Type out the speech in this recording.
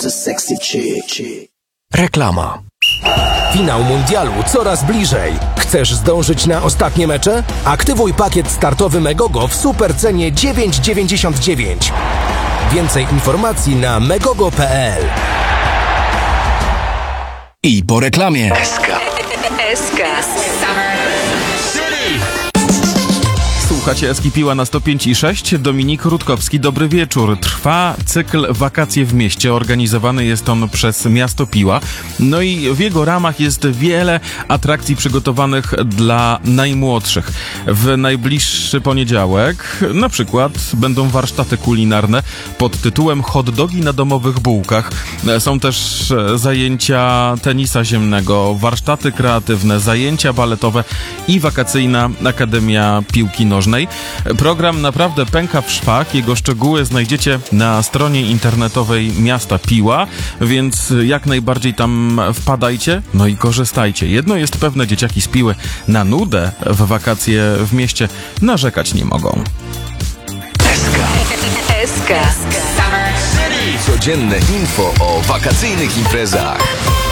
She's a sexy chick. Reklama. Finał mundialu coraz bliżej. Chcesz zdążyć na ostatnie mecze? Aktywuj pakiet startowy Megogo w super cenie 9,99. Więcej informacji na megogo.pl. I po reklamie. SK. Słuchacie Eski Piła na 105,6. Dominik Rutkowski, dobry wieczór. Trwa cykl Wakacje w mieście. Organizowany jest on przez Miasto Piła. No i w jego ramach jest wiele atrakcji przygotowanych dla najmłodszych. W najbliższy poniedziałek na przykład będą warsztaty kulinarne pod tytułem Hot dogi na domowych bułkach. Są też zajęcia tenisa ziemnego, warsztaty kreatywne, zajęcia baletowe i wakacyjna Akademia Piłki Nożnej. Program naprawdę pęka w szwach. Jego szczegóły znajdziecie na stronie internetowej Miasta Piła, więc jak najbardziej tam wpadajcie, no i korzystajcie. Jedno jest pewne, dzieciaki z Piły na nudę w wakacje w mieście narzekać nie mogą. SK. Codzienne info o wakacyjnych imprezach.